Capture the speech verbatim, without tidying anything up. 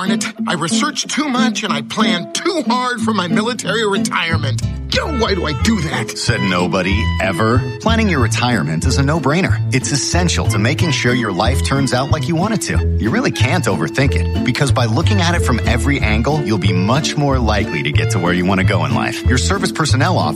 Darn it, I researched too much and I planned too hard for my military retirement. Yo, why do I do that? Said nobody, ever. Planning your retirement is a no-brainer. It's essential to making sure your life turns out like you want it to. You really can't overthink it, because by looking at it from every angle, you'll be much more likely to get to where you want to go in life. Your service personnel office